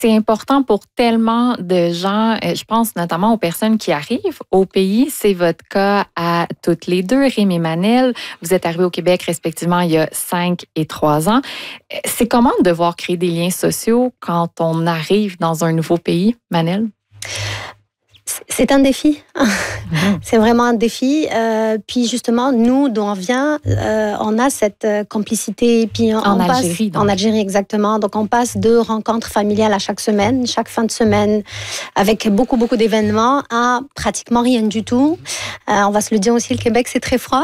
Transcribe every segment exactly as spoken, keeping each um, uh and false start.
C'est important pour tellement de gens. Je pense notamment aux personnes qui arrivent au pays. C'est votre cas à toutes les deux, Rim et Manel. Vous êtes arrivés au Québec respectivement il y a cinq et trois ans. C'est comment de devoir créer des liens sociaux quand on arrive dans un nouveau pays, Manel? C'est un défi. Mmh. C'est vraiment un défi. Euh, puis justement, nous, d'où on vient, euh, on a cette complicité. Puis on, en on Algérie, passe, donc. En Algérie, exactement. Donc, on passe de rencontres familiales à chaque semaine, chaque fin de semaine, avec beaucoup, beaucoup d'événements, à pratiquement rien du tout. Euh, on va se le dire aussi, le Québec, c'est très froid.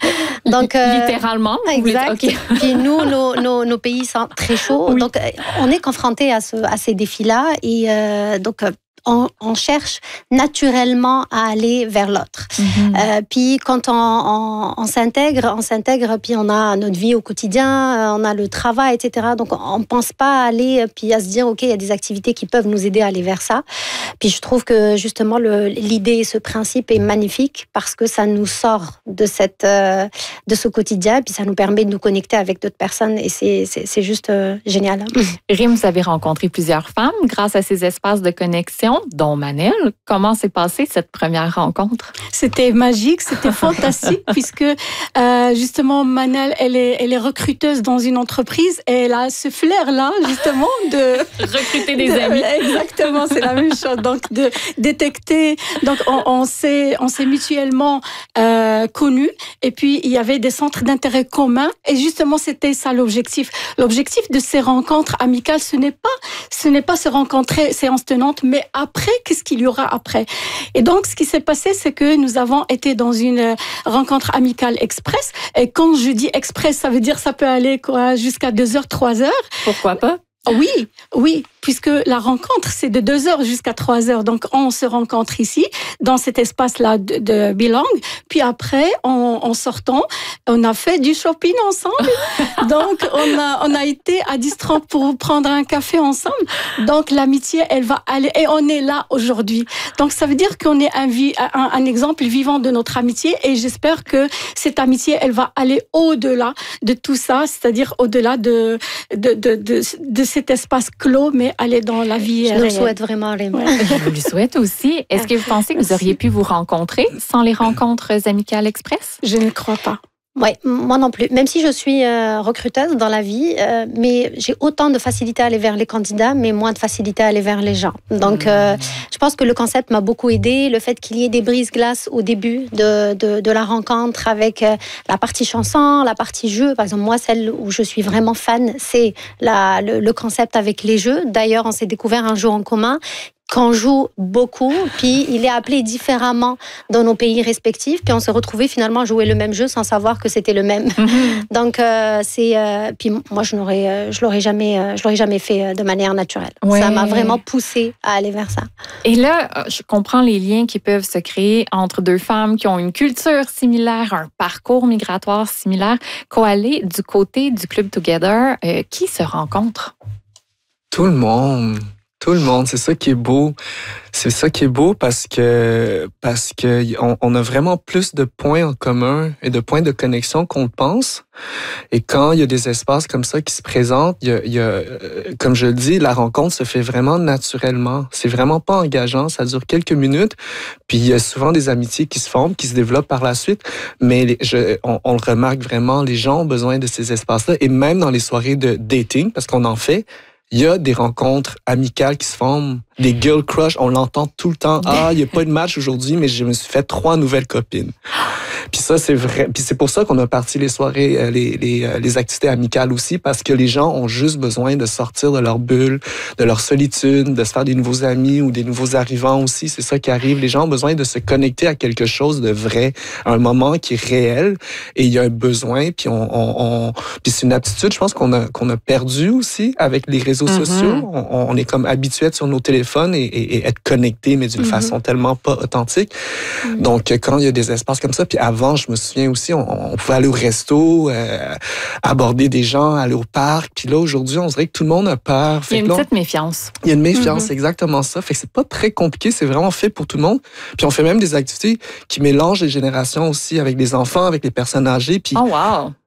Donc, euh, littéralement. Exact. Okay. Puis nous, nos, nos, nos pays sont très chauds. Oui. Donc, on est confrontés à, ce, à ces défis-là. Et euh, donc, On, on cherche naturellement à aller vers l'autre. Mm-hmm. Euh, puis quand on, on, on s'intègre, on s'intègre, puis on a notre vie au quotidien, on a le travail, et cetera. Donc on ne pense pas à aller, puis à se dire, OK, il y a des activités qui peuvent nous aider à aller vers ça. Puis je trouve que justement, le, l'idée, ce principe est magnifique parce que ça nous sort de, cette, euh, de ce quotidien, puis ça nous permet de nous connecter avec d'autres personnes et c'est, c'est, c'est juste euh, génial. Rim, vous avez rencontré plusieurs femmes grâce à ces espaces de connexion, dont Manel. Comment s'est passée cette première rencontre? C'était magique, c'était fantastique, puisque euh, justement, Manel, elle est, elle est recruteuse dans une entreprise et elle a ce flair-là, justement, de... recruter des de, amis. Exactement, c'est la même chose. Donc, de détecter... Donc, on, on, s'est, on s'est mutuellement euh, connus et puis, il y avait des centres d'intérêt communs et justement, c'était ça l'objectif. L'objectif de ces rencontres amicales, ce n'est pas, ce n'est pas se rencontrer séance tenante, mais après, qu'est-ce qu'il y aura après? Et donc, ce qui s'est passé, c'est que nous avons été dans une rencontre amicale express. Et quand je dis express, ça veut dire ça peut aller quoi, jusqu'à deux heures, trois heures. Pourquoi pas? Oui, oui, puisque la rencontre, c'est de deux heures jusqu'à trois heures. Donc, on se rencontre ici, dans cet espace-là de, de bilingue. Puis après, en, en sortant, on a fait du shopping ensemble. Donc, on a, on a été à Distran pour prendre un café ensemble. Donc, l'amitié, elle va aller. Et on est là aujourd'hui. Donc, ça veut dire qu'on est un, un, un exemple vivant de notre amitié. Et j'espère que cette amitié, elle va aller au-delà de tout ça, c'est-à-dire au-delà de, de, de, de, de cet espace clos, mais aller dans la vie. Je réelle. le souhaite vraiment, Rim. Ouais. Je vous le souhaite aussi. Est-ce que vous pensez que vous auriez pu vous rencontrer sans les rencontres amicales express? Je ne crois pas. Oui, moi non plus. Même si je suis euh, recruteuse dans la vie, euh, mais j'ai autant de facilité à aller vers les candidats, mais moins de facilité à aller vers les gens. Donc, euh, je pense que le concept m'a beaucoup aidé. Le fait qu'il y ait des brises-glaces au début de, de, de la rencontre avec euh, la partie chanson, la partie jeu. Par exemple, moi, celle où je suis vraiment fan, c'est la, le, le concept avec les jeux. D'ailleurs, on s'est découvert un jeu en commun qu'on joue beaucoup, puis il est appelé différemment dans nos pays respectifs, puis on s'est retrouvés finalement à jouer le même jeu sans savoir que c'était le même. Mm-hmm. Donc euh, c'est, euh, puis moi je n'aurais, euh, je l'aurais jamais, euh, je l'aurais jamais fait de manière naturelle. Ouais. Ça m'a vraiment poussée à aller vers ça. Et là, je comprends les liens qui peuvent se créer entre deux femmes qui ont une culture similaire, un parcours migratoire similaire. Koalé, du côté du Club Together, euh, qui se rencontre? Tout le monde. Tout le monde, c'est ça qui est beau. C'est ça qui est beau parce que parce que on, on a vraiment plus de points en commun et de points de connexion qu'on le pense. Et quand il y a des espaces comme ça qui se présentent, il y a, il y a comme je le dis, la rencontre se fait vraiment naturellement. C'est vraiment pas engageant, ça dure quelques minutes. Puis il y a souvent des amitiés qui se forment, qui se développent par la suite. Mais les, je, on, on le remarque vraiment, les gens ont besoin de ces espaces-là. Et même dans les soirées de dating, parce qu'on en fait. Il y a des rencontres amicales qui se forment, des girl crush, on l'entend tout le temps. Ah, il n'y a pas de match aujourd'hui, mais je me suis fait trois nouvelles copines. Puis ça, c'est vrai. Puis c'est pour ça qu'on a parti les soirées, les, les, les activités amicales aussi, parce que les gens ont juste besoin de sortir de leur bulle, de leur solitude, de se faire des nouveaux amis ou des nouveaux arrivants aussi. C'est ça qui arrive. Les gens ont besoin de se connecter à quelque chose de vrai, à un moment qui est réel. Et il y a un besoin. Puis on, on, on puis c'est une aptitude, je pense qu'on a qu'on a perdu aussi avec les réseaux mm-hmm. sociaux. On, on est comme habitué à être sur nos téléphones et, et, et être connecté, mais d'une mm-hmm. façon tellement pas authentique. Mm-hmm. Donc quand il y a des espaces comme ça, puis avant, je me souviens aussi, on, on pouvait aller au resto, euh, aborder des gens, aller au parc. Puis là, aujourd'hui, on dirait que tout le monde a peur. Fait il y a une là, petite méfiance. Il y a une méfiance, mm-hmm. exactement ça. Fait que c'est pas très compliqué, c'est vraiment fait pour tout le monde. Puis on fait même des activités qui mélangent les générations aussi, avec les enfants, avec les personnes âgées. Puis oh wow!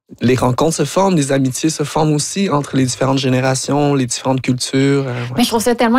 les rencontres se forment, les amitiés se forment aussi entre les différentes générations, les différentes cultures. Euh, ouais. Mais je trouve ça tellement